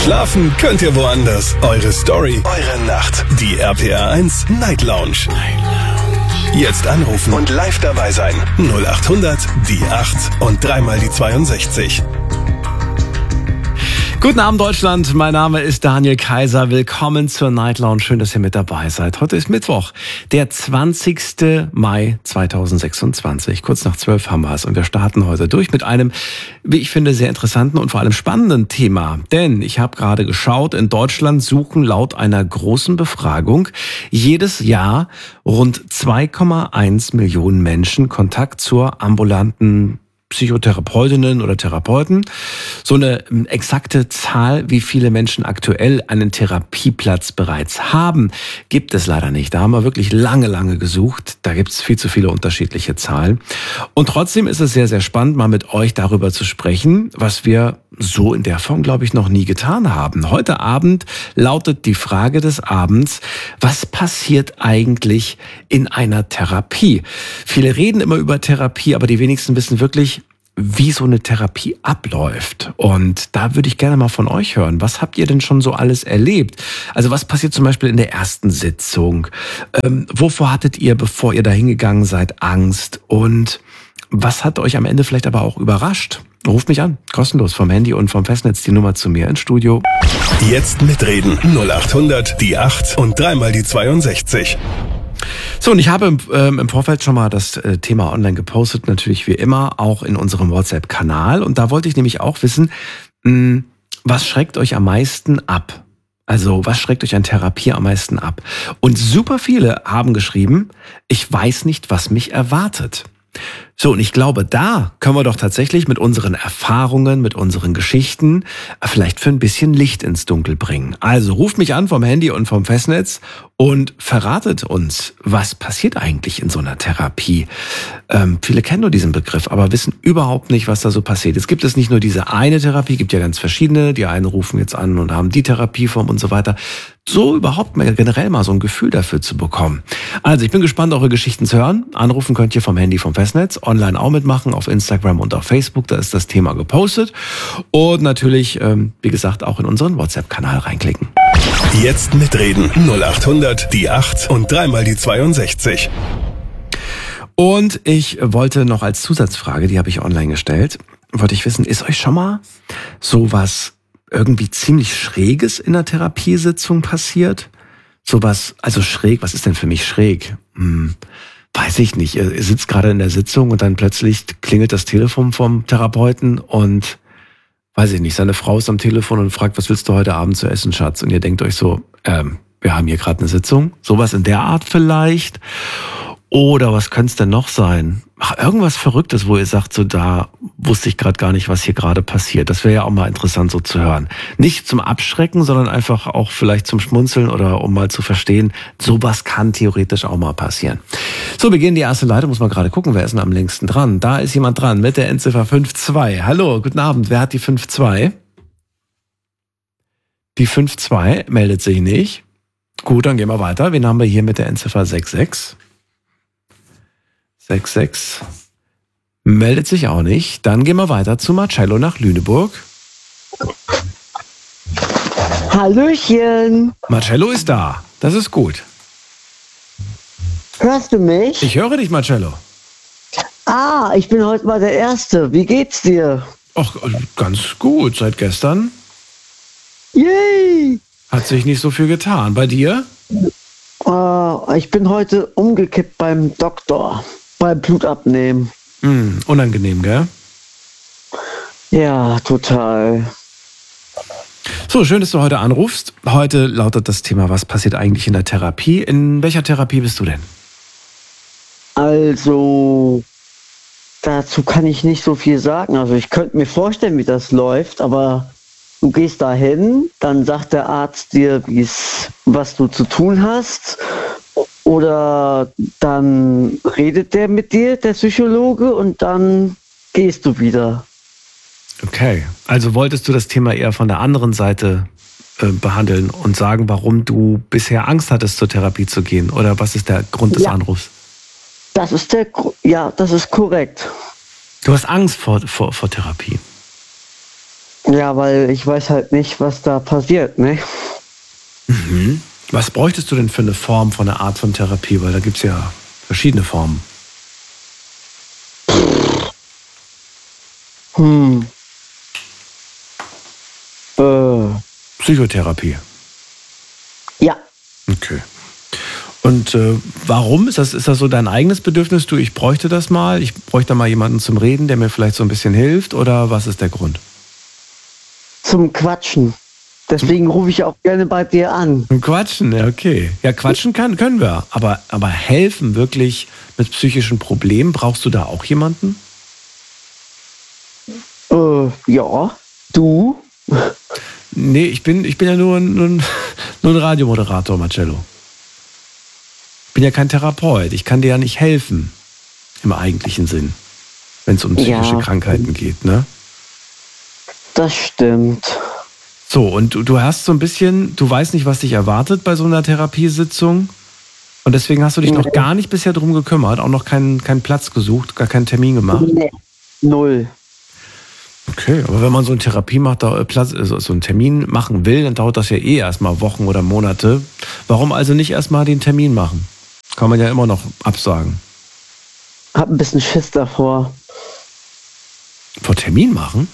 Schlafen könnt ihr woanders. Eure Story, eure Nacht. Die RPR 1 Night Lounge. Jetzt anrufen und live dabei sein. 0800 die 8 und dreimal die 62. Guten Abend Deutschland, mein Name ist Daniel Kaiser. Willkommen zur Night Lounge. Schön, dass ihr mit dabei seid. Heute ist Mittwoch, der 20. Mai 2026. Kurz nach 12 haben wir es und wir starten heute durch mit einem, wie ich finde, sehr interessanten und vor allem spannenden Thema. Denn ich habe gerade geschaut, in Deutschland suchen laut einer großen Befragung jedes Jahr rund 2,1 Millionen Menschen Kontakt zur ambulanten Psychotherapeutinnen oder Therapeuten. So eine exakte Zahl, wie viele Menschen aktuell einen Therapieplatz bereits haben, gibt es leider nicht. Da haben wir wirklich lange gesucht. Da gibt es viel zu viele unterschiedliche Zahlen. Und trotzdem ist es sehr, sehr spannend, mal mit euch darüber zu sprechen, was wir so in der Form, glaube ich, noch nie getan haben. Heute Abend lautet die Frage des Abends: Was passiert eigentlich in einer Therapie? Viele reden immer über Therapie, aber die wenigsten wissen wirklich, wie so eine Therapie abläuft. Und da würde ich gerne mal von euch hören. Was habt ihr denn schon so alles erlebt? Also was passiert zum Beispiel in der ersten Sitzung? Wovor hattet ihr, bevor ihr da hingegangen seid, Angst? Und was hat euch am Ende vielleicht aber auch überrascht? Ruft mich an, kostenlos vom Handy und vom Festnetz, die Nummer zu mir ins Studio. Jetzt mitreden. 0800 die 8 und dreimal die 62. So, und ich habe im Vorfeld schon mal das Thema online gepostet, natürlich wie immer, auch in unserem WhatsApp-Kanal. Und da wollte ich nämlich auch wissen, was schreckt euch am meisten ab? Also, was schreckt euch an Therapie am meisten ab? Und super viele haben geschrieben, ich weiß nicht, was mich erwartet. So, und ich glaube, da können wir doch tatsächlich mit unseren Erfahrungen, mit unseren Geschichten vielleicht für ein bisschen Licht ins Dunkel bringen. Also ruft mich an vom Handy und vom Festnetz und verratet uns, was passiert eigentlich in so einer Therapie. Viele kennen nur diesen Begriff, aber wissen überhaupt nicht, was da so passiert. Es gibt es nicht nur diese eine Therapie, gibt ja ganz verschiedene. Die einen rufen jetzt an und haben die Therapieform und so weiter. So überhaupt mal generell mal so ein Gefühl dafür zu bekommen. Also ich bin gespannt, eure Geschichten zu hören. Anrufen könnt ihr vom Handy, vom Festnetz, online auch mitmachen, auf Instagram und auf Facebook, da ist das Thema gepostet. Und natürlich, wie gesagt, auch in unseren WhatsApp-Kanal reinklicken. Jetzt mitreden. 0800 die 8 und dreimal die 62. Und ich wollte noch als Zusatzfrage, die habe ich online gestellt, wollte ich wissen, ist euch schon mal sowas irgendwie ziemlich Schräges in der Therapiesitzung passiert? Sowas, also schräg, was ist denn für mich schräg? Weiß ich nicht. Ihr sitzt gerade in der Sitzung und dann plötzlich klingelt das Telefon vom Therapeuten und weiß ich nicht, seine Frau ist am Telefon und fragt, was willst du heute Abend zu essen, Schatz? Und ihr denkt euch so, wir haben hier gerade eine Sitzung. Sowas in der Art vielleicht. Oder was könnte es denn noch sein? Irgendwas Verrücktes, wo ihr sagt, so da wusste ich gerade gar nicht, was hier gerade passiert. Das wäre ja auch mal interessant so zu hören. Nicht zum Abschrecken, sondern einfach auch vielleicht zum Schmunzeln oder um mal zu verstehen, sowas kann theoretisch auch mal passieren. So, wir gehen in die erste Leitung, muss man gerade gucken, wer ist denn am längsten dran? Da ist jemand dran mit der Endziffer 52. Hallo, guten Abend, wer hat die 52? Die 52 meldet sich nicht. Gut, dann gehen wir weiter. Wen haben wir hier mit der Endziffer 66? 66 meldet sich auch nicht. Dann gehen wir weiter zu Marcello nach Lüneburg. Hallöchen. Marcello ist da. Das ist gut. Hörst du mich? Ich höre dich, Marcello. Ah, ich bin heute mal der Erste. Wie geht's dir? Ach, ganz gut. Seit gestern Yay! hat sich nicht so viel getan. Bei dir? Ich bin heute umgekippt beim Doktor. Beim Blutabnehmen. Unangenehm, gell? Ja, total. So, schön, dass du heute anrufst. Heute lautet das Thema, was passiert eigentlich in der Therapie? In welcher Therapie bist du denn? Also, dazu kann ich nicht so viel sagen. Also ich könnte mir vorstellen, wie das läuft, aber du gehst da hin, dann sagt der Arzt dir, was du zu tun hast. Oder dann redet der mit dir, der Psychologe, und dann gehst du wieder. Okay, also wolltest du das Thema eher von der anderen Seite behandeln und sagen, warum du bisher Angst hattest, zur Therapie zu gehen? Oder was ist der Grund des Anrufs? Das ist das ist korrekt. Du hast Angst vor Therapie? Ja, weil ich weiß halt nicht, was da passiert, ne? Mhm. Was bräuchtest du denn für eine Form, von einer Art von Therapie? Weil da gibt es ja verschiedene Formen. Psychotherapie. Ja. Okay. Und warum? Ist das so dein eigenes Bedürfnis? Ich bräuchte das mal. Ich bräuchte mal jemanden zum Reden, der mir vielleicht so ein bisschen hilft. Oder was ist der Grund? Zum Quatschen. Deswegen rufe ich auch gerne bei dir an. Zum Quatschen, ja, okay. Ja, quatschen können wir. Aber helfen wirklich mit psychischen Problemen, brauchst du da auch jemanden? Ja. Du? Nee, ich bin ja nur ein Radiomoderator, Marcello. Ich bin ja kein Therapeut. Ich kann dir ja nicht helfen. Im eigentlichen Sinn. Wenn es um psychische Krankheiten geht, ne? Das stimmt. So, und du hast so ein bisschen, du weißt nicht, was dich erwartet bei so einer Therapiesitzung. Und deswegen hast du dich noch gar nicht bisher drum gekümmert, auch noch keinen Platz gesucht, gar keinen Termin gemacht. Nee, 0. Okay, aber wenn man so eine Therapie macht, so einen Termin machen will, dann dauert das ja erstmal Wochen oder Monate. Warum also nicht erstmal den Termin machen? Kann man ja immer noch absagen. Hab ein bisschen Schiss davor. Vor Termin machen?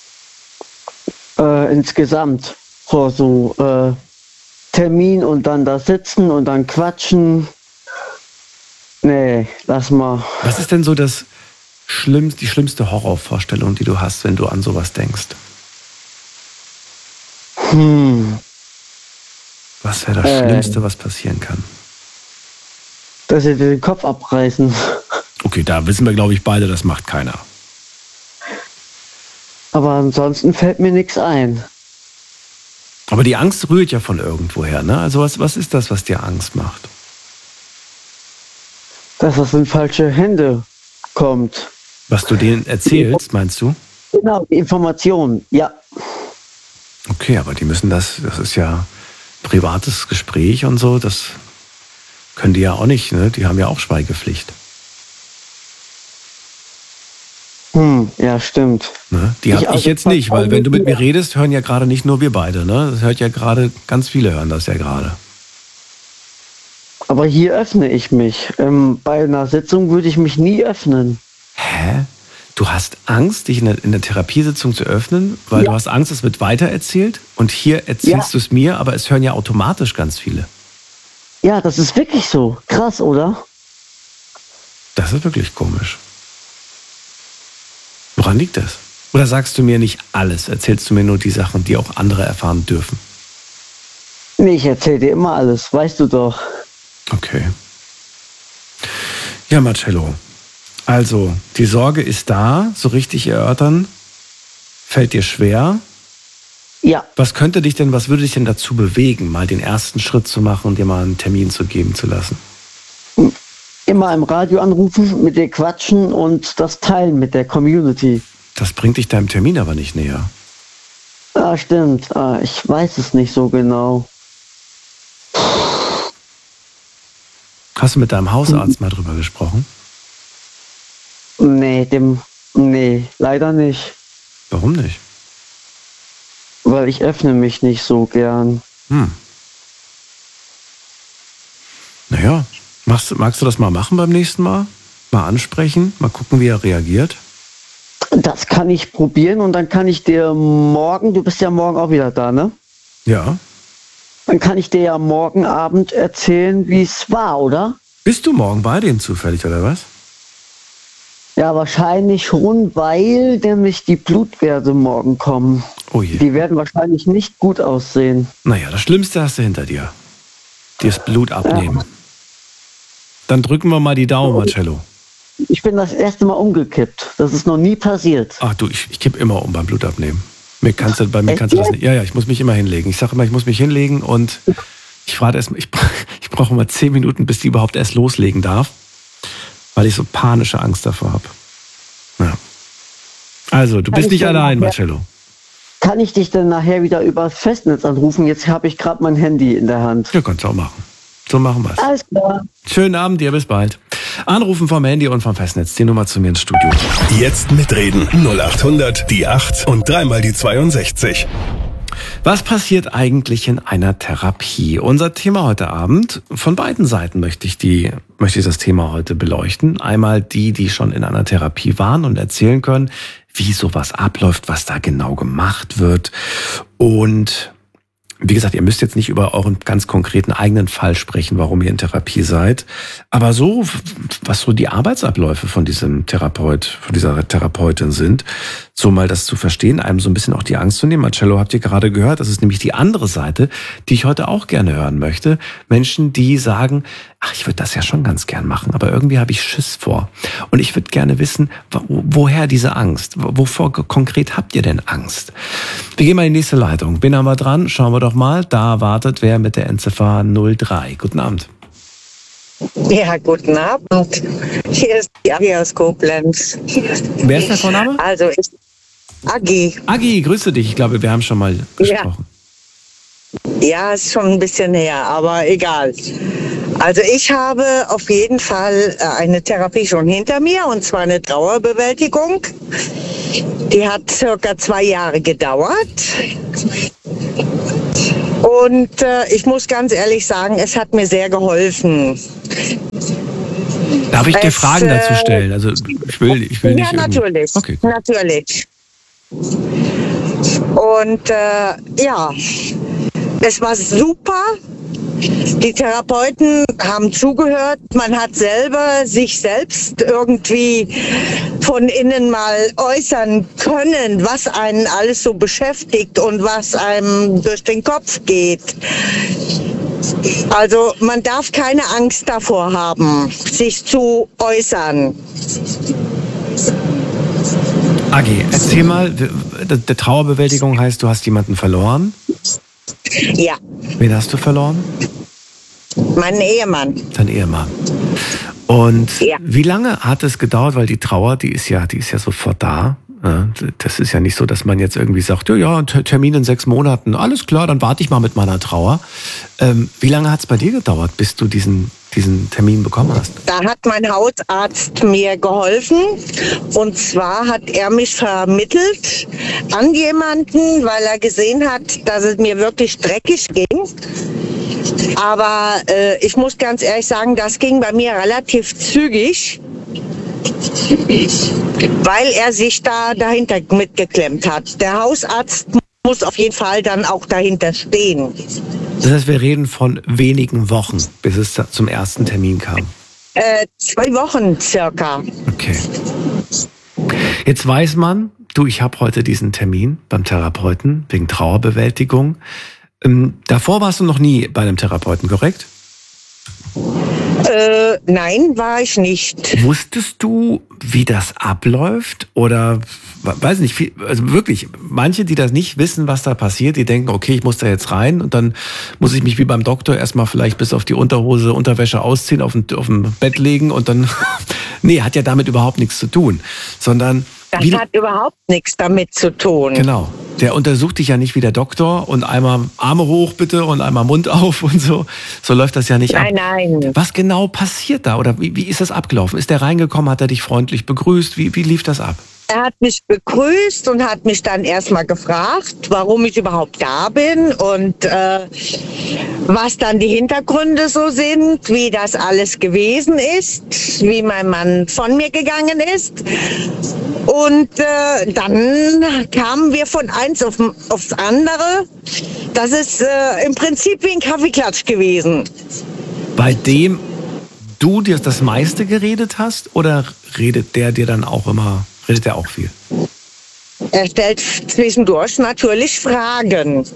Insgesamt. Vor so Termin und dann da sitzen und dann quatschen. Nee, lass mal. Was ist denn so die schlimmste Horrorvorstellung, die du hast, wenn du an sowas denkst? Was wäre das Schlimmste, was passieren kann? Dass sie dir den Kopf abreißen. Okay, da wissen wir, glaube ich, beide, das macht keiner. Aber ansonsten fällt mir nichts ein. Aber die Angst rührt ja von irgendwoher, ne? Also was ist das, was dir Angst macht? Dass das in falsche Hände kommt. Was du denen erzählst, meinst du? Genau, die Informationen, ja. Okay, aber die müssen das ist ja privates Gespräch und so, das können die ja auch nicht, ne? Die haben ja auch Schweigepflicht. Ja, stimmt. Ne? Die habe ich jetzt nicht, weil wenn du mit mir redest, hören ja gerade nicht nur wir beide, ne? Das hört ja gerade, ganz viele hören das ja gerade. Aber hier öffne ich mich. Bei einer Sitzung würde ich mich nie öffnen. Hä? Du hast Angst, dich in der Therapiesitzung zu öffnen, weil du hast Angst, es wird weitererzählt und hier erzählst du es mir, aber es hören ja automatisch ganz viele. Ja, das ist wirklich so. Krass, oder? Das ist wirklich komisch. Woran liegt das? Oder sagst du mir nicht alles? Erzählst du mir nur die Sachen, die auch andere erfahren dürfen? Nee, ich erzähle dir immer alles, weißt du doch. Okay. Ja, Marcello. Also, die Sorge ist da, so richtig erörtern. Fällt dir schwer? Ja. Was würde dich denn dazu bewegen, mal den ersten Schritt zu machen und dir mal einen Termin geben zu lassen? Immer im Radio anrufen, mit dir quatschen und das teilen mit der Community. Das bringt dich deinem Termin aber nicht näher. Ah, stimmt. Ich weiß es nicht so genau. Hast du mit deinem Hausarzt mal drüber gesprochen? Nee, leider nicht. Warum nicht? Weil ich öffne mich nicht so gern. Naja, magst du das mal machen beim nächsten Mal? Mal ansprechen, mal gucken, wie er reagiert? Das kann ich probieren und dann kann ich dir morgen, du bist ja morgen auch wieder da, ne? Ja. Dann kann ich dir ja morgen Abend erzählen, wie es war, oder? Bist du morgen bei denen zufällig, oder was? Ja, wahrscheinlich schon, weil nämlich die Blutwerte morgen kommen. Oh je. Die werden wahrscheinlich nicht gut aussehen. Naja, das Schlimmste hast du hinter dir. Dir das Blut abnehmen. Ja. Dann drücken wir mal die Daumen, Marcello. Ich bin das erste Mal umgekippt. Das ist noch nie passiert. Ach du, ich kipp immer um beim Blutabnehmen. Bei mir kannst du das nicht. Ja, ich muss mich immer hinlegen. Ich sage immer, ich muss mich hinlegen und ich brauche immer 10 Minuten, bis die überhaupt erst loslegen darf, weil ich so panische Angst davor habe. Ja. Also, du bist nicht allein, Marcello. Kann ich dich denn nachher wieder über das Festnetz anrufen? Jetzt habe ich gerade mein Handy in der Hand. Ja, kannst du auch machen. So machen wir es. Alles klar. Schönen Abend dir, bis bald. Anrufen vom Handy und vom Festnetz. Die Nummer zu mir ins Studio. Jetzt mitreden. 0800 die 8 und dreimal die 62. Was passiert eigentlich in einer Therapie? Unser Thema heute Abend, von beiden Seiten möchte ich das Thema heute beleuchten. Einmal die schon in einer Therapie waren und erzählen können, wie sowas abläuft, was da genau gemacht wird. Und wie gesagt, ihr müsst jetzt nicht über euren ganz konkreten eigenen Fall sprechen, warum ihr in Therapie seid. Aber so, was so die Arbeitsabläufe von diesem Therapeut, von dieser Therapeutin sind, so mal das zu verstehen, einem so ein bisschen auch die Angst zu nehmen. Marcello, habt ihr gerade gehört, das ist nämlich die andere Seite, die ich heute auch gerne hören möchte. Menschen, die sagen, ach, ich würde das ja schon ganz gern machen, aber irgendwie habe ich Schiss vor. Und ich würde gerne wissen, woher diese Angst? Wovor konkret habt ihr denn Angst? Wir gehen mal in die nächste Leitung. Bin aber dran, schauen wir doch mal. Da wartet wer mit der Endziffer 03. Guten Abend. Ja, guten Abend. Hier ist die Agi aus Koblenz. Wer ist der Vorname? Also Agi. Agi, grüße dich. Ich glaube, wir haben schon mal gesprochen. Ja, ist schon ein bisschen her, aber egal. Also ich habe auf jeden Fall eine Therapie schon hinter mir, und zwar eine Trauerbewältigung. Die hat circa 2 Jahre gedauert. Und ich muss ganz ehrlich sagen, es hat mir sehr geholfen. Darf ich dir Fragen dazu stellen? Also ich will nicht. Ja, natürlich. Okay. Natürlich. Und ja, es war super. Die Therapeuten haben zugehört. Man hat sich selbst irgendwie von innen mal äußern können, was einen alles so beschäftigt und was einem durch den Kopf geht. Also man darf keine Angst davor haben, sich zu äußern. Agi, erzähl mal, der Trauerbewältigung heißt, du hast jemanden verloren? Ja. Wen hast du verloren? Mein Ehemann. Dein Ehemann. Und ja. Wie lange hat es gedauert? Weil die Trauer, die ist ja sofort da. Das ist ja nicht so, dass man jetzt irgendwie sagt, ja, Termin in 6 Monaten, alles klar, dann warte ich mal mit meiner Trauer. Wie lange hat es bei dir gedauert, bis du diesen Termin bekommen hast? Da hat mein Hausarzt mir geholfen, und zwar hat er mich vermittelt an jemanden, weil er gesehen hat, dass es mir wirklich dreckig ging. Aber ich muss ganz ehrlich sagen, das ging bei mir relativ zügig, weil er sich dahinter mitgeklemmt hat. Der Hausarzt muss auf jeden Fall dann auch dahinter stehen. Das heißt, wir reden von wenigen Wochen, bis es zum ersten Termin kam. 2 Wochen circa. Okay. Jetzt weiß man, ich habe heute diesen Termin beim Therapeuten wegen Trauerbewältigung. Davor warst du noch nie bei einem Therapeuten, korrekt? Nein, war ich nicht. Wusstest du, wie das abläuft? Oder, weiß nicht, also wirklich, manche, die das nicht wissen, was da passiert, die denken, okay, ich muss da jetzt rein und dann muss ich mich wie beim Doktor erstmal vielleicht bis auf die Unterwäsche ausziehen, auf dem Bett legen und dann, nee, hat ja damit überhaupt nichts zu tun, sondern... Das hat überhaupt nichts damit zu tun. Genau. Der untersucht dich ja nicht wie der Doktor und einmal Arme hoch bitte und einmal Mund auf und so. So läuft das ja nicht ab. Nein. Was genau passiert da oder wie ist das abgelaufen? Ist der reingekommen, hat er dich freundlich begrüßt? Wie lief das ab? Er hat mich begrüßt und hat mich dann erstmal gefragt, warum ich überhaupt da bin und was dann die Hintergründe so sind, wie das alles gewesen ist, wie mein Mann von mir gegangen ist. Und dann kamen wir von eins aufs andere. Das ist im Prinzip wie ein Kaffeeklatsch gewesen. Bei dem du dir das meiste geredet hast oder redet der dir dann auch immer... Redet er auch viel? Er stellt zwischendurch natürlich Fragen.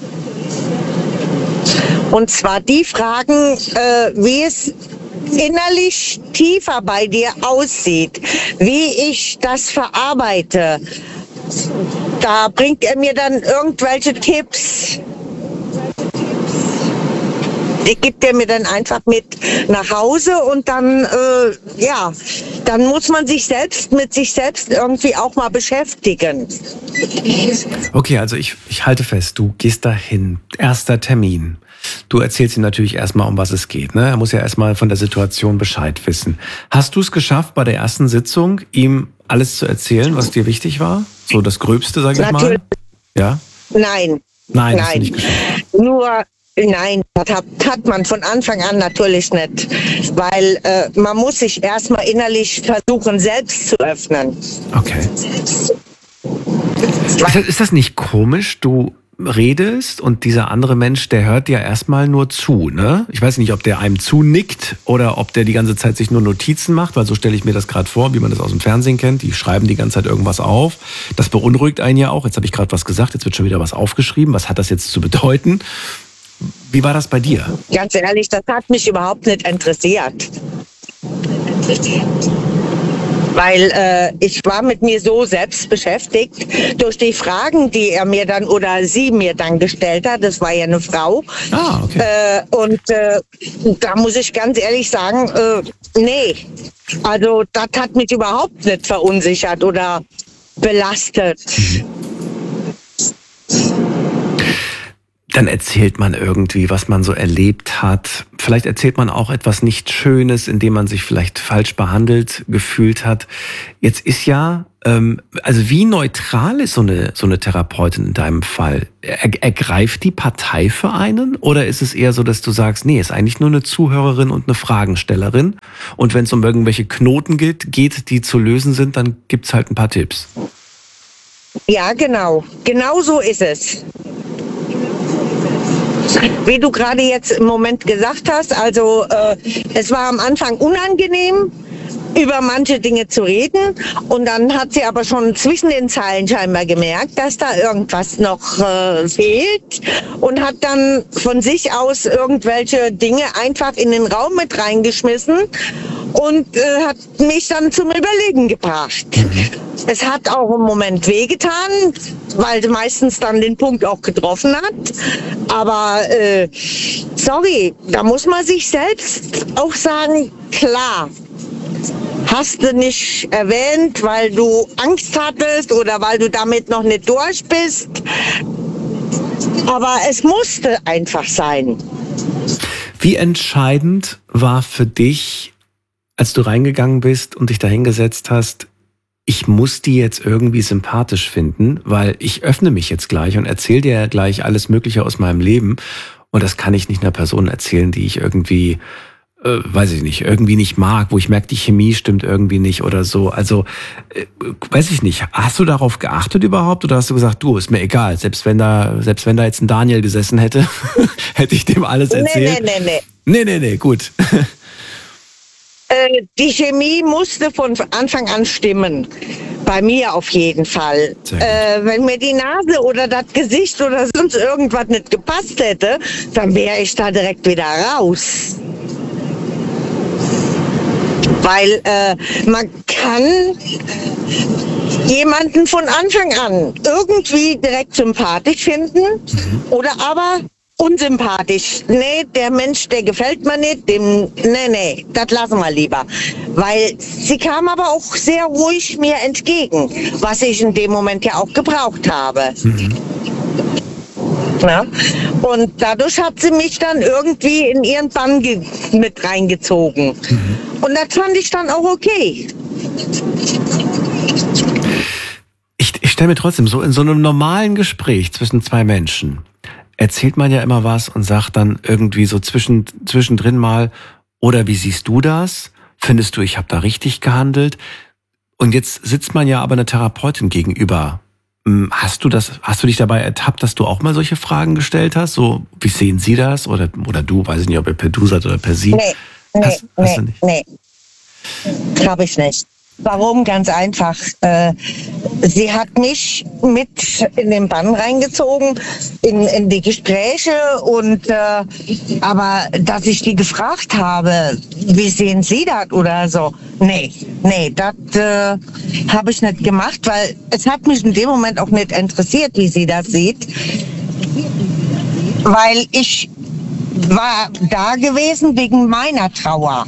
Und zwar die Fragen, wie es innerlich tiefer bei dir aussieht, wie ich das verarbeite. Da bringt er mir dann irgendwelche Tipps. Die gibt er mir dann einfach mit nach Hause und dann, dann muss man sich selbst mit sich selbst irgendwie auch mal beschäftigen. Okay, also ich halte fest, du gehst dahin, erster Termin. Du erzählst ihm natürlich erstmal, um was es geht. Ne? Er muss ja erstmal von der Situation Bescheid wissen. Hast du es geschafft, bei der ersten Sitzung ihm alles zu erzählen, was dir wichtig war? So das Gröbste, sag ich mal? Ja? Nein. Nein, hast du nicht geschafft. Nein, das hat man von Anfang an natürlich nicht. Weil man muss sich erstmal innerlich versuchen, selbst zu öffnen. Okay. Ist das nicht komisch? Du redest und dieser andere Mensch, der hört dir erstmal nur zu, ne? Ich weiß nicht, ob der einem zunickt oder ob der die ganze Zeit sich nur Notizen macht, weil so stelle ich mir das gerade vor, wie man das aus dem Fernsehen kennt. Die schreiben die ganze Zeit irgendwas auf. Das beunruhigt einen ja auch. Jetzt habe ich gerade was gesagt, jetzt wird schon wieder was aufgeschrieben. Was hat das jetzt zu bedeuten? Wie war das bei dir? Ganz ehrlich, das hat mich überhaupt nicht interessiert. Weil ich war mit mir so selbst beschäftigt durch die Fragen, die er mir dann oder sie mir dann gestellt hat. Das war ja eine Frau. Ah, okay. Da muss ich ganz ehrlich sagen, nee. Also das hat mich überhaupt nicht verunsichert oder belastet. Dann erzählt man irgendwie, was man so erlebt hat. Vielleicht erzählt man auch etwas nicht Schönes, indem man sich vielleicht falsch behandelt gefühlt hat. Jetzt ist ja, also wie neutral ist so eine Therapeutin in deinem Fall? Ergreift die Partei für einen? Oder ist es eher so, dass du sagst, nee, ist eigentlich nur eine Zuhörerin und eine Fragenstellerin. Und wenn es um irgendwelche Knoten geht, die zu lösen sind, dann gibt's halt ein paar Tipps. Ja, genau. Genau so ist es. Wie du gerade jetzt im Moment gesagt hast, also es war am Anfang unangenehm, über manche Dinge zu reden und dann hat sie aber schon zwischen den Zeilen scheinbar gemerkt, dass da irgendwas noch fehlt und hat dann von sich aus irgendwelche Dinge einfach in den Raum mit reingeschmissen und hat mich dann zum Überlegen gebracht. Es hat auch im Moment wehgetan, weil sie meistens dann den Punkt auch getroffen hat. Aber sorry, da muss man sich selbst auch sagen, klar, hast du nicht erwähnt, weil du Angst hattest oder weil du damit noch nicht durch bist. Aber es musste einfach sein. Wie entscheidend war für dich, als du reingegangen bist und dich da hingesetzt hast, ich muss die jetzt irgendwie sympathisch finden, weil ich öffne mich jetzt gleich und erzähle dir gleich alles Mögliche aus meinem Leben und das kann ich nicht einer Person erzählen, die ich irgendwie, weiß ich nicht, irgendwie nicht mag, wo ich merke, die Chemie stimmt irgendwie nicht oder so. Also, weiß ich nicht, hast du darauf geachtet überhaupt oder hast du gesagt, du, ist mir egal, selbst wenn da jetzt ein Daniel gesessen hätte, hätte ich dem alles erzählt? Nee, gut. Die Chemie musste von Anfang an stimmen. Bei mir auf jeden Fall. Wenn mir die Nase oder das Gesicht oder sonst irgendwas nicht gepasst hätte, dann wäre ich da direkt wieder raus. Weil man kann jemanden von Anfang an irgendwie direkt sympathisch finden oder aber unsympathisch. Nee, der Mensch, der gefällt mir nicht, nee, das lassen wir lieber. Weil sie kam aber auch sehr ruhig mir entgegen, was ich in dem Moment ja auch gebraucht habe. Ja? Und dadurch hat sie mich dann irgendwie in ihren Bann mit reingezogen. Und das fand ich dann auch okay. Ich stelle mir trotzdem so in so einem normalen Gespräch zwischen zwei Menschen, erzählt man ja immer was und sagt dann irgendwie so zwischendrin mal, oder wie siehst du das? Findest du, ich habe da richtig gehandelt? Und jetzt sitzt man ja aber einer Therapeutin gegenüber. Hast du dich dabei ertappt, dass du auch mal solche Fragen gestellt hast? So, wie sehen Sie das? Oder du, weiß ich nicht, ob ihr per Du seid oder per Sie. Nee. Habe ich nicht. Warum? Ganz einfach. Sie hat mich mit in den Bann reingezogen, in die Gespräche und aber dass ich die gefragt habe, wie sehen Sie das oder so? Nee, das habe ich nicht gemacht, weil es hat mich in dem Moment auch nicht interessiert, wie sie das sieht. Weil ich war da gewesen wegen meiner Trauer.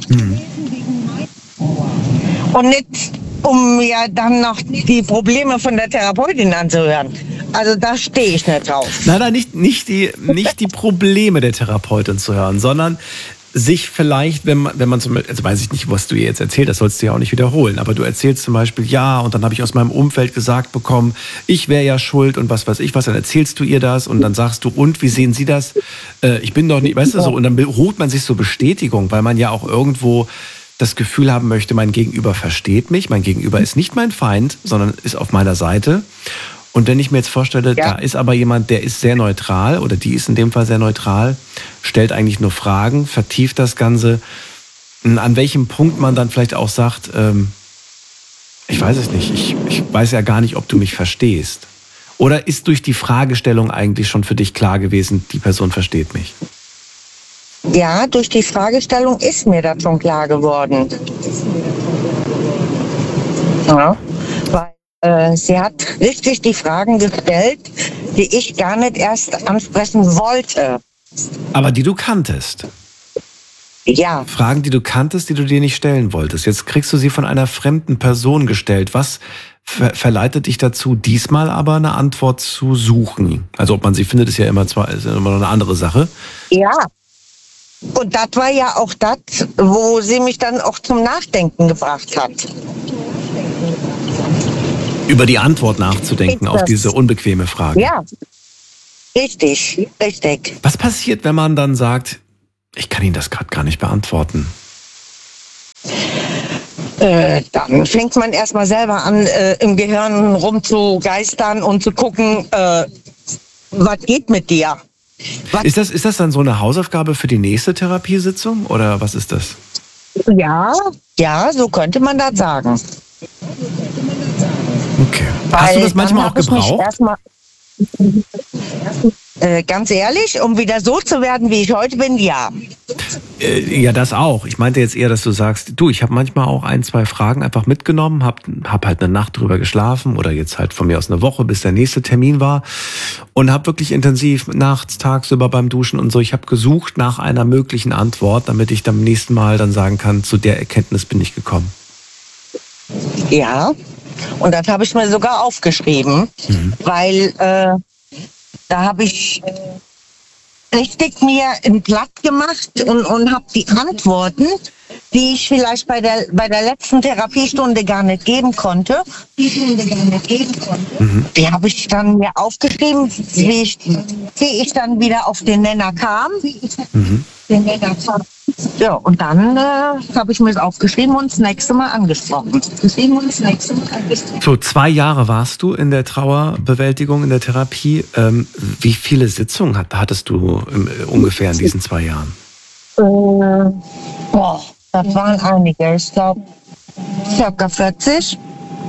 Und nicht, um mir dann noch die Probleme von der Therapeutin anzuhören. Also da stehe ich nicht drauf. Nein, nicht die Probleme der Therapeutin zu hören, sondern sich vielleicht, wenn man zum Beispiel, also weiß ich nicht, was du jetzt erzählt, das sollst du ja auch nicht wiederholen, aber du erzählst zum Beispiel, ja, und dann habe ich aus meinem Umfeld gesagt bekommen, ich wäre ja schuld und was weiß ich was, dann erzählst du ihr das und dann sagst du, und wie sehen sie das? Ich bin doch nicht, weißt du so, und dann holt man sich so Bestätigung, weil man ja auch irgendwo das Gefühl haben möchte, mein Gegenüber versteht mich, mein Gegenüber ist nicht mein Feind, sondern ist auf meiner Seite. Und wenn ich mir jetzt vorstelle, da ist aber jemand, der ist sehr neutral oder die ist in dem Fall sehr neutral, stellt eigentlich nur Fragen, vertieft das Ganze, an welchem Punkt man dann vielleicht auch sagt, ich weiß es nicht, ich weiß ja gar nicht, ob du mich verstehst. Oder ist durch die Fragestellung eigentlich schon für dich klar gewesen, die Person versteht mich? Ja, durch die Fragestellung ist mir das schon klar geworden. Ja, weil sie hat richtig die Fragen gestellt, die ich gar nicht erst ansprechen wollte. Aber die du kanntest? Ja. Fragen, die du kanntest, die du dir nicht stellen wolltest. Jetzt kriegst du sie von einer fremden Person gestellt. Was verleitet dich dazu, diesmal aber eine Antwort zu suchen? Also ob man sie findet, ist ja immer noch eine andere Sache. Ja. Und das war ja auch das, wo sie mich dann auch zum Nachdenken gebracht hat. Über die Antwort nachzudenken auf diese unbequeme Frage. Ja, richtig. Was passiert, wenn man dann sagt, ich kann Ihnen das gerade gar nicht beantworten? Dann fängt man erstmal selber an, im Gehirn rumzugeistern und zu gucken, was geht mit dir? Ist das dann so eine Hausaufgabe für die nächste Therapiesitzung oder was ist das? Ja, so könnte man das sagen. Okay. Hast du das manchmal auch gebraucht? Ganz ehrlich, um wieder so zu werden, wie ich heute bin, ja. Ja, das auch. Ich meinte jetzt eher, dass du sagst, du, ich habe manchmal auch 1, 2 Fragen einfach mitgenommen, hab halt eine Nacht drüber geschlafen oder jetzt halt von mir aus eine Woche, bis der nächste Termin war und habe wirklich intensiv nachts, tagsüber beim Duschen und so, ich habe gesucht nach einer möglichen Antwort, damit ich beim nächsten Mal dann sagen kann, zu der Erkenntnis bin ich gekommen. Ja, und das habe ich mir sogar aufgeschrieben, weil da habe ich richtig mir ein Blatt gemacht und habe die Antworten, die ich vielleicht bei der letzten Therapiestunde gar nicht geben konnte, die habe ich dann mir aufgeschrieben, wie ich dann wieder auf den Nenner kam. Ja, und dann habe ich mir das aufgeschrieben und das nächste Mal angesprochen. So, 2 Jahre warst du in der Trauerbewältigung, in der Therapie. Wie viele Sitzungen hattest du ungefähr in diesen 2 Jahren? Das waren einige. Ich glaube, circa 40.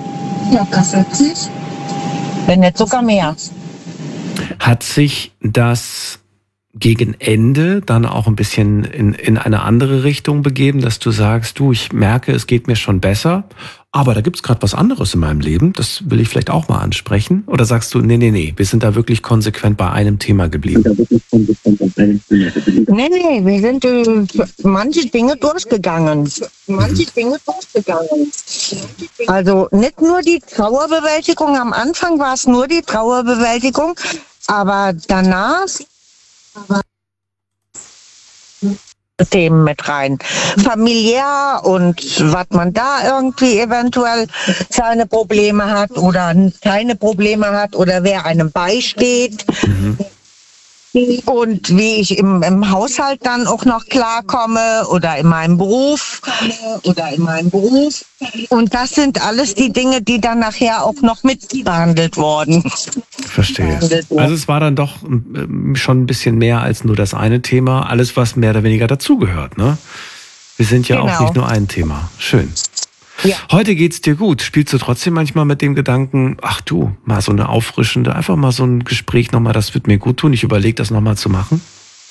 Wenn nicht sogar mehr. Hat sich das gegen Ende dann auch ein bisschen in eine andere Richtung begeben, dass du sagst, du, ich merke, es geht mir schon besser, aber da gibt es gerade was anderes in meinem Leben, das will ich vielleicht auch mal ansprechen? Oder sagst du, nee, wir sind da wirklich konsequent bei einem Thema geblieben? Nee, wir sind manche Dinge durchgegangen. Also nicht nur die Trauerbewältigung, am Anfang war es nur die Trauerbewältigung, aber danach Themen mit rein. Familiär und was man da irgendwie eventuell seine Probleme hat oder keine Probleme hat oder wer einem beisteht. Und wie ich im Haushalt dann auch noch klarkomme oder in meinem Beruf. Und das sind alles die Dinge, die dann nachher auch noch mit behandelt wurden. Verstehe. Also es war dann doch schon ein bisschen mehr als nur das eine Thema. Alles, was mehr oder weniger dazugehört, ne? Wir sind ja auch nicht nur ein Thema. Schön. Ja. Heute geht's dir gut. Spielst du trotzdem manchmal mit dem Gedanken, ach du, mal so eine auffrischende, einfach mal so ein Gespräch nochmal, das wird mir gut tun. Ich überlege, das nochmal zu machen?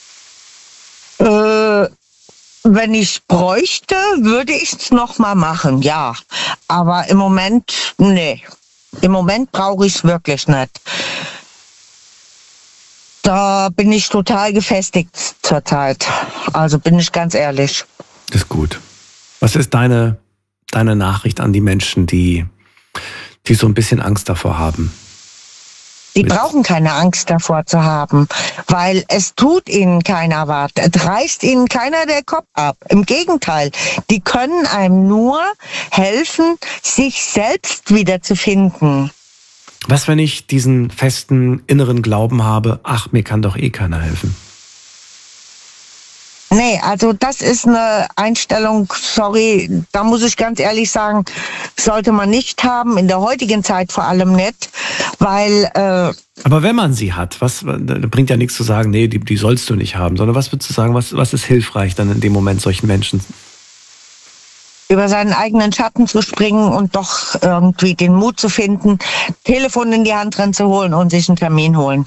Wenn ich bräuchte, würde ich es nochmal machen, ja. Aber im Moment, nee. Im Moment brauche ich es wirklich nicht. Da bin ich total gefestigt zurzeit. Also bin ich ganz ehrlich. Das ist gut. Was ist deine Nachricht an die Menschen, die so ein bisschen Angst davor haben? Die brauchen keine Angst davor zu haben, weil es tut ihnen keiner was. Es reißt ihnen keiner der Kopf ab. Im Gegenteil, die können einem nur helfen, sich selbst wiederzufinden. Was, wenn ich diesen festen inneren Glauben habe, ach, mir kann doch eh keiner helfen? Nee, also das ist eine Einstellung, sorry, da muss ich ganz ehrlich sagen, sollte man nicht haben, in der heutigen Zeit vor allem nicht, weil... Aber wenn man sie hat, bringt ja nichts zu sagen, nee, die sollst du nicht haben, sondern was würdest du sagen, was ist hilfreich dann in dem Moment solchen Menschen? Über seinen eigenen Schatten zu springen und doch irgendwie den Mut zu finden, Telefon in die Hand dran zu holen und sich einen Termin holen.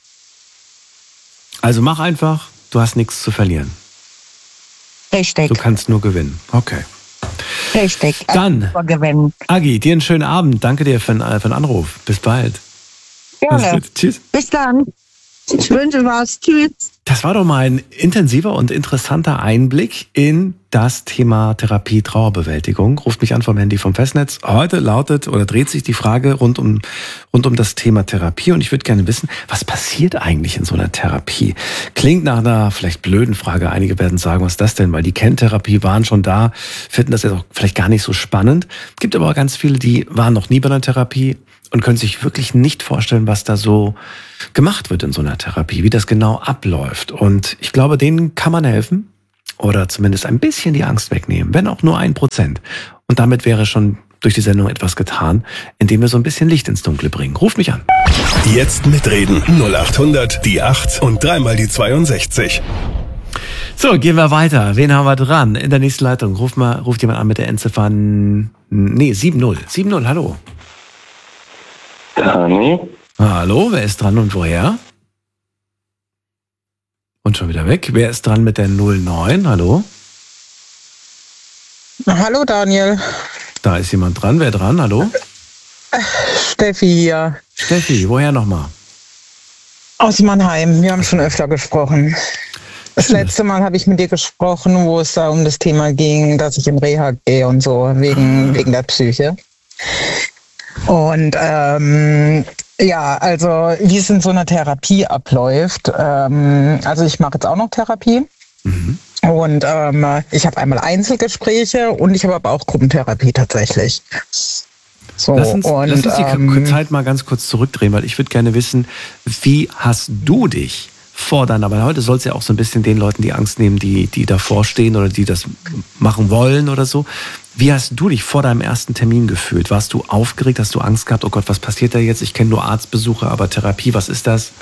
Also mach einfach, du hast nichts zu verlieren. Richtig. Du kannst nur gewinnen. Okay. Richtig. Dann, gewinnen. Agi, dir einen schönen Abend. Danke dir für den Anruf. Bis bald. Gerne. Tschüss. Bis dann. Ich wünsche was. Tschüss. Das war doch mal ein intensiver und interessanter Einblick in das Thema Therapie, Trauerbewältigung. Ruft mich an vom Handy vom Festnetz. Heute lautet oder dreht sich die Frage rund um das Thema Therapie. Und ich würde gerne wissen, was passiert eigentlich in so einer Therapie? Klingt nach einer vielleicht blöden Frage. Einige werden sagen, was ist das denn? Weil die kennen Therapie, waren schon da, finden das jetzt auch vielleicht gar nicht so spannend. Gibt aber auch ganz viele, die waren noch nie bei einer Therapie und können sich wirklich nicht vorstellen, was da so gemacht wird in so einer Therapie, wie das genau abläuft. Und ich glaube, denen kann man helfen oder zumindest ein bisschen die Angst wegnehmen, wenn auch nur 1%. Und damit wäre schon durch die Sendung etwas getan, indem wir so ein bisschen Licht ins Dunkle bringen. Ruft mich an. Jetzt mitreden. 0800 die 8 und dreimal die 62. So, gehen wir weiter. Wen haben wir dran? In der nächsten Leitung. Ruft jemand an mit der Endziffer 70. 70, hallo. Dani? Hallo, wer ist dran und woher? Und schon wieder weg. Wer ist dran mit der 09? Hallo? Hallo Daniel. Da ist jemand dran. Wer dran? Hallo? Steffi hier. Steffi, woher nochmal? Aus Mannheim. Wir haben schon öfter gesprochen. Das letzte Mal habe ich mit dir gesprochen, wo es da um das Thema ging, dass ich in Reha gehe und so, wegen der Psyche. Und ja, also wie es in so einer Therapie abläuft. Also ich mache jetzt auch noch Therapie. Mhm. Und ich habe einmal Einzelgespräche und ich habe aber auch Gruppentherapie tatsächlich. So, lass uns die Zeit mal ganz kurz zurückdrehen, weil ich würde gerne wissen, wie hast du dich vor deiner, weil heute soll es ja auch so ein bisschen den Leuten die Angst nehmen, die davor stehen oder die das machen wollen oder so. Wie hast du dich vor deinem ersten Termin gefühlt? Warst du aufgeregt? Hast du Angst gehabt? Oh Gott, was passiert da jetzt? Ich kenne nur Arztbesuche, aber Therapie, was ist das?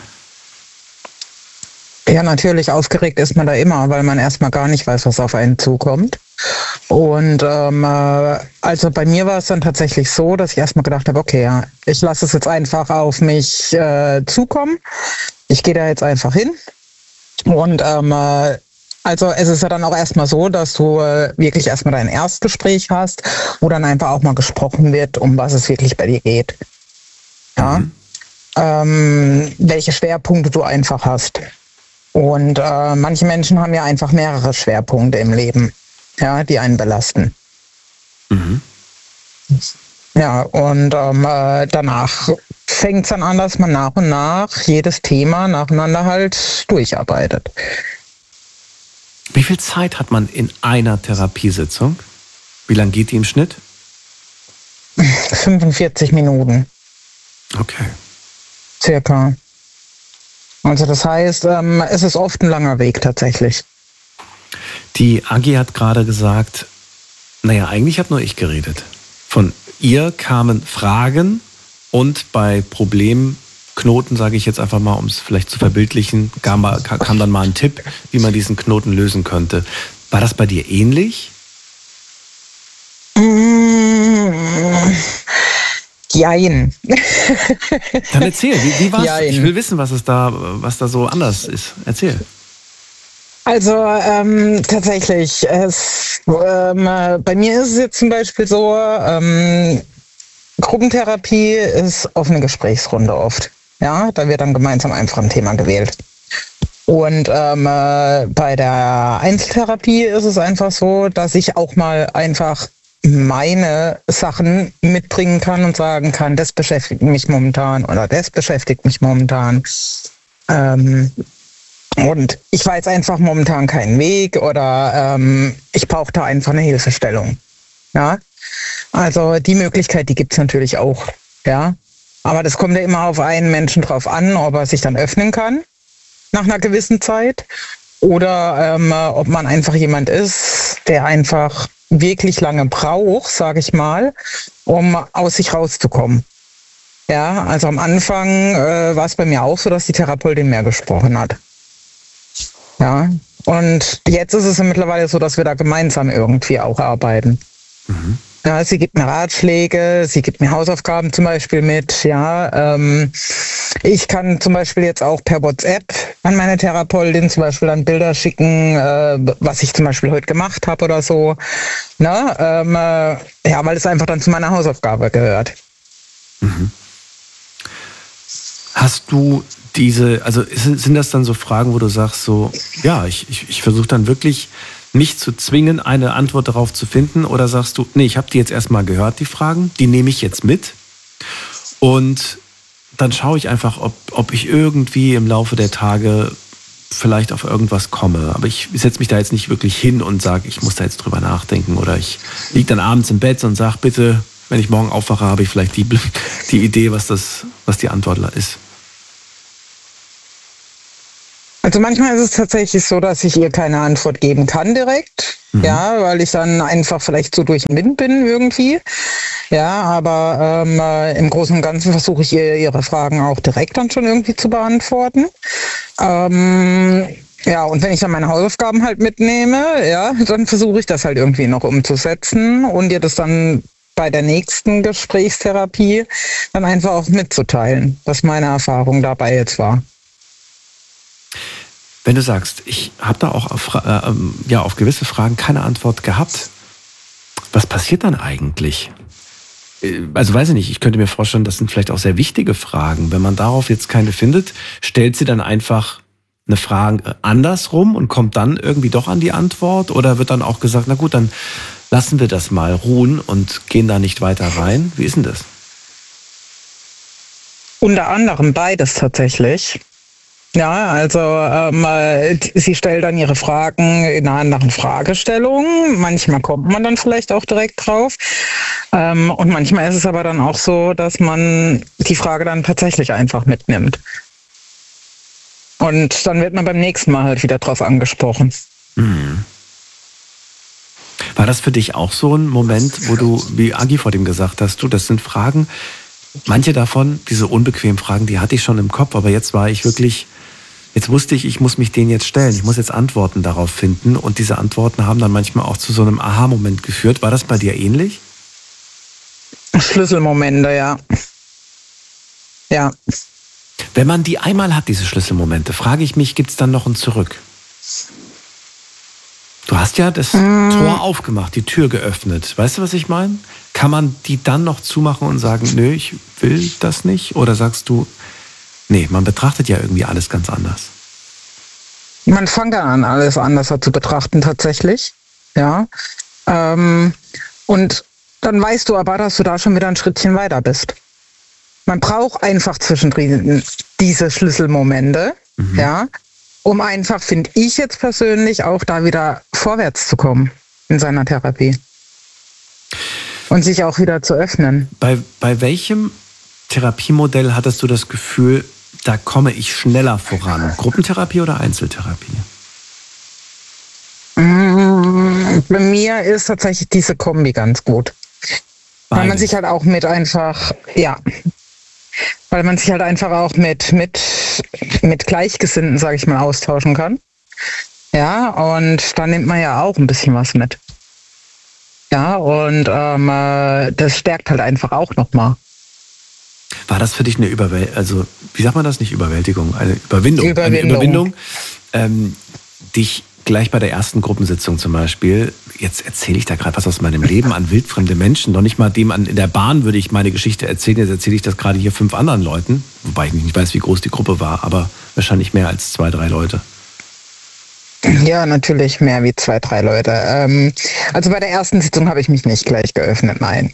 Ja, natürlich, aufgeregt ist man da immer, weil man erstmal gar nicht weiß, was auf einen zukommt. Und also bei mir war es dann tatsächlich so, dass ich erstmal gedacht habe, okay, ja, ich lasse es jetzt einfach auf mich zukommen. Ich gehe da jetzt einfach hin. Und also es ist ja dann auch erstmal so, dass du wirklich erstmal dein Erstgespräch hast, wo dann einfach auch mal gesprochen wird, um was es wirklich bei dir geht. Ja. Welche Schwerpunkte du einfach hast. Und manche Menschen haben ja einfach mehrere Schwerpunkte im Leben, ja, die einen belasten. Mhm. Ja, und danach fängt es dann an, dass man nach und nach jedes Thema nacheinander halt durcharbeitet. Wie viel Zeit hat man in einer Therapiesitzung? Wie lang geht die im Schnitt? 45 Minuten. Okay. Circa. Also das heißt, es ist oft ein langer Weg tatsächlich. Die Agi hat gerade gesagt, naja, eigentlich habe nur ich geredet. Von ihr kamen Fragen und bei Problemknoten, sage ich jetzt einfach mal, um es vielleicht zu verbildlichen, kam dann mal ein Tipp, wie man diesen Knoten lösen könnte. War das bei dir ähnlich? Jein. Dann erzähl, wie war's? Jein. Ich will wissen, was da so anders ist. Erzähl. Also tatsächlich, bei mir ist es jetzt zum Beispiel so, Gruppentherapie ist offene Gesprächsrunde oft. Ja, da wird dann gemeinsam einfach ein Thema gewählt. Und bei der Einzeltherapie ist es einfach so, dass ich auch mal einfach meine Sachen mitbringen kann und sagen kann, das beschäftigt mich momentan oder das beschäftigt mich momentan. Und ich weiß einfach momentan keinen Weg oder ich brauche da einfach eine Hilfestellung. Ja, also die Möglichkeit, die gibt es natürlich auch. Ja, aber das kommt ja immer auf einen Menschen drauf an, ob er sich dann öffnen kann nach einer gewissen Zeit oder ob man einfach jemand ist, der einfach wirklich lange braucht, sage ich mal, um aus sich rauszukommen. Ja, also am Anfang war es bei mir auch so, dass die Therapeutin mehr gesprochen hat. Ja, und jetzt ist es mittlerweile so, dass wir da gemeinsam irgendwie auch arbeiten. Mhm. Ja, sie gibt mir Ratschläge, sie gibt mir Hausaufgaben zum Beispiel mit. Ja, ich kann zum Beispiel jetzt auch per WhatsApp an meine Therapeutin zum Beispiel dann Bilder schicken, was ich zum Beispiel heute gemacht habe oder so. Ne? Ja, weil es einfach dann zu meiner Hausaufgabe gehört. Mhm. Hast du also sind das dann so Fragen, wo du sagst so, ja, ich versuche dann wirklich mich zu zwingen, eine Antwort darauf zu finden, oder sagst du, nee, ich habe die jetzt erstmal gehört, die Fragen, die nehme ich jetzt mit und dann schaue ich einfach, ob ich irgendwie im Laufe der Tage vielleicht auf irgendwas komme. Aber ich setze mich da jetzt nicht wirklich hin und sage, ich muss da jetzt drüber nachdenken, oder ich liege dann abends im Bett und sage, bitte, wenn ich morgen aufwache, habe ich vielleicht die Idee, was die Antwort ist. Also manchmal ist es tatsächlich so, dass ich ihr keine Antwort geben kann direkt, ja, weil ich dann einfach vielleicht so durch den Wind bin irgendwie. Ja, aber im Großen und Ganzen versuche ich ihr ihre Fragen auch direkt dann schon irgendwie zu beantworten. Ja, und wenn ich dann meine Hausaufgaben halt mitnehme, ja, dann versuche ich das halt irgendwie noch umzusetzen und ihr das dann bei der nächsten Gesprächstherapie dann einfach auch mitzuteilen, was meine Erfahrung dabei jetzt war. Wenn du sagst, ich habe da auch auf gewisse Fragen keine Antwort gehabt, was passiert dann eigentlich? Also weiß ich nicht, ich könnte mir vorstellen, das sind vielleicht auch sehr wichtige Fragen. Wenn man darauf jetzt keine findet, stellt sie dann einfach eine Frage andersrum und kommt dann irgendwie doch an die Antwort? Oder wird dann auch gesagt, na gut, dann lassen wir das mal ruhen und gehen da nicht weiter rein? Wie ist denn das? Unter anderem beides tatsächlich. Ja, also sie stellt dann ihre Fragen in einer anderen Fragestellung. Manchmal kommt man dann vielleicht auch direkt drauf. Und manchmal ist es aber dann auch so, dass man die Frage dann tatsächlich einfach mitnimmt. Und dann wird man beim nächsten Mal halt wieder drauf angesprochen. Mhm. War das für dich auch so ein Moment, wo du, wie Agi vor dem gesagt hast, das sind Fragen, manche davon, diese unbequemen Fragen, die hatte ich schon im Kopf, aber jetzt wusste ich, ich muss mich denen jetzt stellen. Ich muss jetzt Antworten darauf finden. Und diese Antworten haben dann manchmal auch zu so einem Aha-Moment geführt. War das bei dir ähnlich? Schlüsselmomente, ja. Ja. Wenn man die einmal hat, diese Schlüsselmomente, frage ich mich, gibt es dann noch ein Zurück? Du hast ja das Tor aufgemacht, die Tür geöffnet. Weißt du, was ich meine? Kann man die dann noch zumachen und sagen, nö, ich will das nicht? Oder sagst du, nee, man betrachtet ja irgendwie alles ganz anders. Man fängt dann an, alles anders zu betrachten tatsächlich. Ja. Und dann weißt du aber, dass du da schon wieder ein Schrittchen weiter bist. Man braucht einfach zwischendrin diese Schlüsselmomente, ja, um einfach, finde ich jetzt persönlich, auch da wieder vorwärts zu kommen in seiner Therapie. Und sich auch wieder zu öffnen. Bei welchem Therapiemodell hattest du das Gefühl, da komme ich schneller voran? Gruppentherapie oder Einzeltherapie? Bei mir ist tatsächlich diese Kombi ganz gut. Weil man sich halt auch mit Gleichgesinnten, sage ich mal, austauschen kann. Ja, und da nimmt man ja auch ein bisschen was mit. Ja, und das stärkt halt einfach auch nochmal. War das für dich eine also wie sagt man das, nicht Überwältigung, eine Überwindung. Eine Überwindung, dich gleich bei der ersten Gruppensitzung zum Beispiel, jetzt erzähle ich da gerade was aus meinem Leben an wildfremde Menschen, noch nicht mal in der Bahn würde ich meine Geschichte erzählen, jetzt erzähle ich das gerade hier 5 anderen Leuten, wobei ich nicht weiß, wie groß die Gruppe war, aber wahrscheinlich mehr als 2, 3 Leute. Ja, natürlich mehr wie 2, 3 Leute. Also bei der ersten Sitzung habe ich mich nicht gleich geöffnet, nein.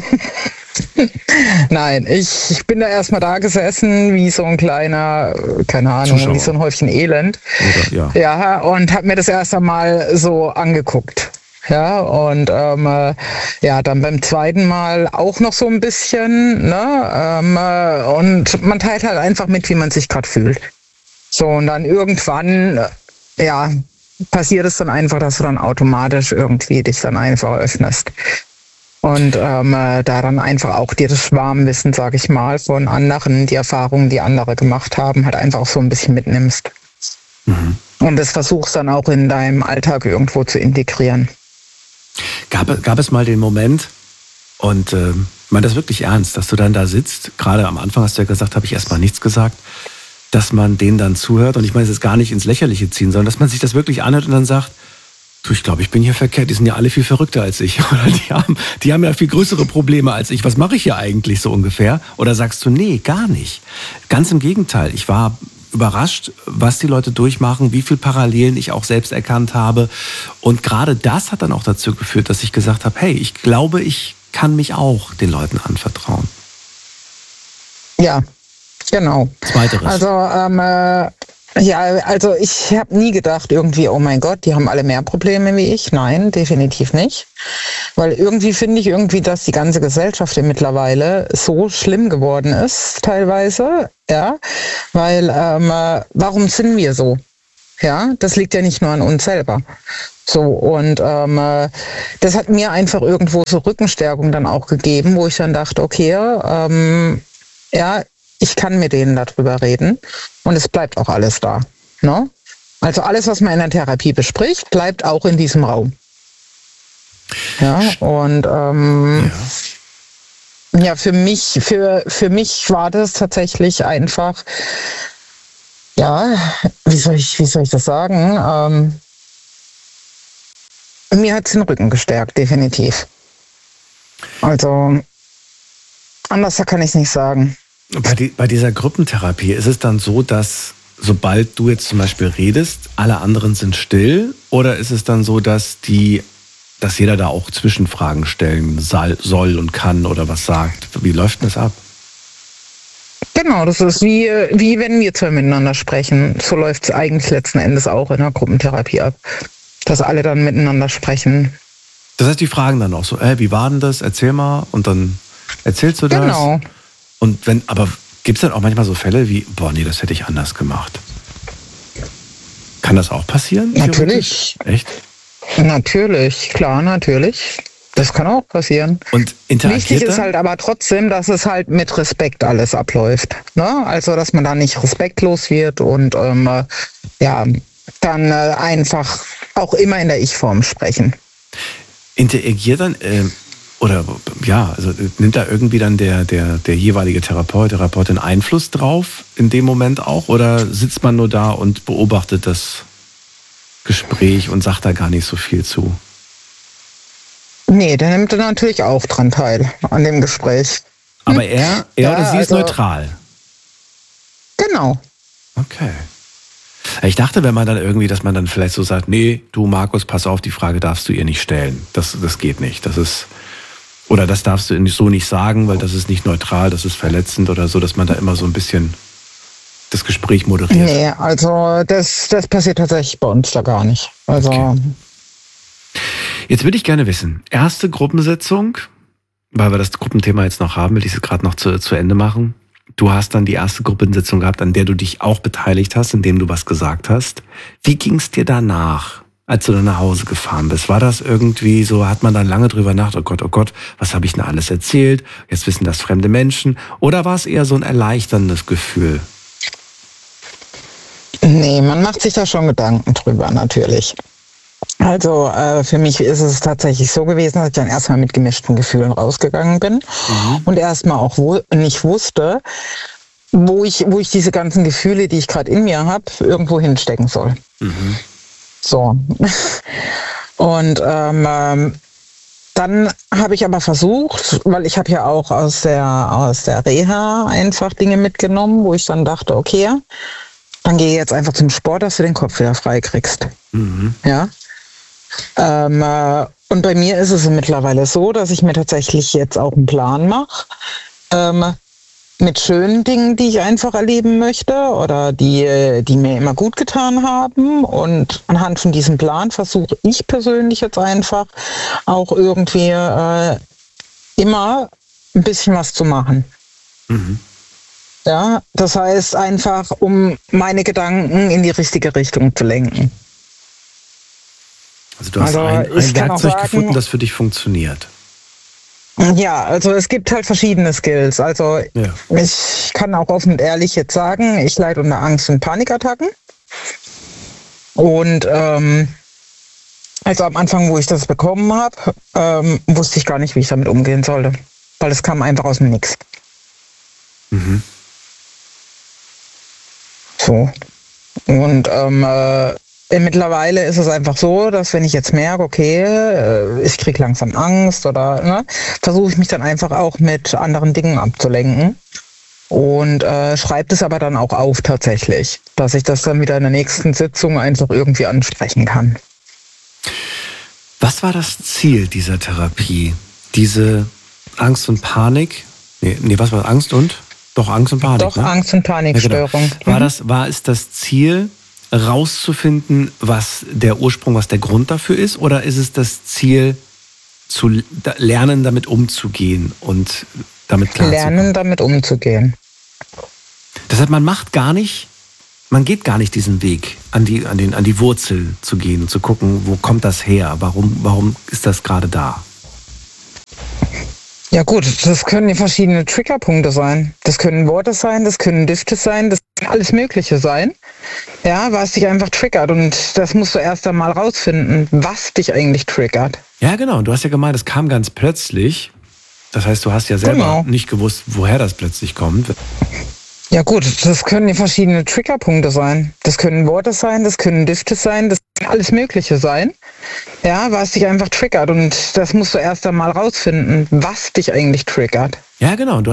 Nein, ich bin da erstmal da gesessen, wie so ein kleiner, keine Ahnung, Zuschauer. wie so ein Häufchen Elend. Oder, ja. Ja, und habe mir das erst einmal so angeguckt. Ja, und ja, dann beim zweiten Mal auch noch so ein bisschen, ne? Und man teilt halt einfach mit, wie man sich gerade fühlt. So, und dann irgendwann, ja, passiert es dann einfach, dass du dann automatisch irgendwie dich dann einfach öffnest. Und da dann einfach auch dir das Schwarmwissen, sag ich mal, von anderen, die Erfahrungen, die andere gemacht haben, halt einfach so ein bisschen mitnimmst. Und das versuchst dann auch in deinem Alltag irgendwo zu integrieren. Gab es mal den Moment, und ich meine das wirklich ernst, dass du dann da sitzt, gerade am Anfang hast du ja gesagt, habe ich erstmal nichts gesagt, dass man denen dann zuhört, und ich meine es ist gar nicht ins Lächerliche ziehen, sondern dass man sich das wirklich anhört und dann sagt, du, ich glaube, ich bin hier verkehrt, die sind ja alle viel verrückter als ich. Oder die haben ja viel größere Probleme als ich. Was mache ich hier eigentlich so ungefähr? Oder sagst du, nee, gar nicht. Ganz im Gegenteil, ich war überrascht, was die Leute durchmachen, wie viel Parallelen ich auch selbst erkannt habe. Und gerade das hat dann auch dazu geführt, dass ich gesagt habe, hey, ich glaube, ich kann mich auch den Leuten anvertrauen. Ja, genau. Zweiteres. Also, ja, also ich habe nie gedacht irgendwie, oh mein Gott, die haben alle mehr Probleme wie ich. Nein, definitiv nicht. Weil irgendwie finde ich dass die ganze Gesellschaft ja mittlerweile so schlimm geworden ist, teilweise, ja. Weil, warum sind wir so? Ja, das liegt ja nicht nur an uns selber. So, und das hat mir einfach irgendwo so Rückenstärkung dann auch gegeben, wo ich dann dachte, okay, ja, ich kann mit denen darüber reden und es bleibt auch alles da. Ne? Also alles, was man in der Therapie bespricht, bleibt auch in diesem Raum. Ja, und ja, für mich war das tatsächlich einfach, ja, wie soll ich das sagen? Mir hat es den Rücken gestärkt, definitiv. Also anders kann ich es nicht sagen. Bei dieser Gruppentherapie ist es dann so, dass sobald du jetzt zum Beispiel redest, alle anderen sind still? Oder ist es dann so, dass jeder da auch Zwischenfragen stellen soll und kann oder was sagt? Wie läuft denn das ab? Genau, das ist wie wenn wir zwei miteinander sprechen. So läuft es eigentlich letzten Endes auch in der Gruppentherapie ab. Dass alle dann miteinander sprechen. Das heißt, die fragen dann auch so, wie war denn das? Erzähl mal. Und dann erzählst du das. Genau. Und aber gibt es dann auch manchmal so Fälle wie, boah, nee, das hätte ich anders gemacht? Kann das auch passieren? Natürlich. Echt? Natürlich, klar, natürlich. Das kann auch passieren. Und interagiert Wichtig ist dann? halt aber trotzdem, dass es halt mit Respekt alles abläuft. Ne? Also, dass man da nicht respektlos wird und ja, dann einfach auch immer in der Ich-Form sprechen. Interagiert dann, oder ja, also nimmt da irgendwie dann der jeweilige Therapeutin Einfluss drauf in dem Moment auch? Oder sitzt man nur da und beobachtet das Gespräch und sagt da gar nicht so viel zu? Nee, der nimmt dann natürlich auch dran teil an dem Gespräch. Aber er Ja, oder sie ist also- neutral? Genau. Okay. Ich dachte, wenn man dann irgendwie, dass man dann vielleicht so sagt, nee, du Markus, pass auf, die Frage darfst du ihr nicht stellen. Das geht nicht. Oder das darfst du so nicht sagen, weil das ist nicht neutral, das ist verletzend oder so, dass man da immer so ein bisschen das Gespräch moderiert. Nee, also das passiert tatsächlich bei uns da gar nicht. Also Okay. Jetzt würde ich gerne wissen, erste Gruppensitzung, weil wir das Gruppenthema jetzt noch haben, will ich es gerade noch zu Ende machen. Du hast dann die erste Gruppensitzung gehabt, an der du dich auch beteiligt hast, indem du was gesagt hast. Wie ging es dir danach, als du dann nach Hause gefahren bist? War das irgendwie so, hat man dann lange drüber nachgedacht, oh Gott, was habe ich denn alles erzählt? Jetzt wissen das fremde Menschen. Oder war es eher so ein erleichterndes Gefühl? nee, man macht sich da schon Gedanken drüber, natürlich. Also für mich ist es tatsächlich so gewesen, dass ich dann erstmal mit gemischten Gefühlen rausgegangen bin und erstmal auch nicht wusste, wo ich diese ganzen Gefühle, die ich gerade in mir habe, irgendwo hinstecken soll. So. Und dann habe ich aber versucht, weil ich habe ja auch aus der Reha einfach Dinge mitgenommen, wo ich dann dachte, okay, dann geh jetzt einfach zum Sport, dass du den Kopf wieder frei kriegst. Mhm. Ja. Und bei mir ist es mittlerweile so, dass ich mir tatsächlich jetzt auch einen Plan mache, mit schönen Dingen, die ich einfach erleben möchte oder die mir immer gut getan haben. Und anhand von diesem Plan versuche ich persönlich jetzt einfach auch irgendwie immer ein bisschen was zu machen. Mhm. Ja, das heißt einfach, um meine Gedanken in die richtige Richtung zu lenken. Also du hast Also ein ich kann auch Werkzeug sagen, gefunden, das für dich funktioniert. Ja, also es gibt halt verschiedene Skills. Also Ja. ich kann auch offen und ehrlich jetzt sagen, ich leide unter Angst- und Panikattacken. Und also am Anfang, wo ich das bekommen habe, wusste ich gar nicht, wie ich damit umgehen sollte. Weil es kam einfach aus dem Nix. Mhm. So. Und mittlerweile ist es einfach so, dass wenn ich jetzt merke, okay, ich kriege langsam Angst oder versuche ich mich dann einfach auch mit anderen Dingen abzulenken und schreibe das aber dann auch auf tatsächlich, dass ich das dann wieder in der nächsten Sitzung einfach irgendwie ansprechen kann. Was war das Ziel dieser Therapie? Diese Angst und Panik? Nee, was war Angst und? Doch, Angst und Panik. Doch, ne? Angst- und Panikstörung. Ja, genau. War es das Ziel, rauszufinden, was der Grund dafür ist? Oder ist es das Ziel, zu lernen, damit umzugehen und damit klarzukommen? Lernen, damit umzugehen. Das heißt, man geht gar nicht diesen Weg, an die Wurzel zu gehen und zu gucken, wo kommt das her? Warum ist das gerade da? Ja gut, das können verschiedene Triggerpunkte sein. Das können Worte sein, das können Düfte sein, das kann alles Mögliche sein. Ja, was dich einfach triggert. Und das musst du erst einmal rausfinden, was dich eigentlich triggert. Ja, genau. Du hast ja gemeint, es kam ganz plötzlich. Das heißt, du hast ja selber nicht gewusst, woher das plötzlich kommt. Ja gut, das können verschiedene Triggerpunkte sein. Das können Worte sein, das können Düfte sein, das kann alles Mögliche sein. Ja, was dich einfach triggert. Und das musst du erst einmal rausfinden, was dich eigentlich triggert. Ja, genau.